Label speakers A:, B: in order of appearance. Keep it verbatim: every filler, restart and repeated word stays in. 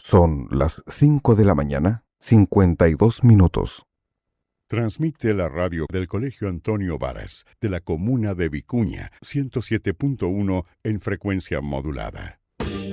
A: Son las cinco de la mañana, cincuenta y dos minutos.
B: Transmite la radio del Colegio Antonio Varas, de la comuna de Vicuña, ciento siete punto uno en frecuencia modulada.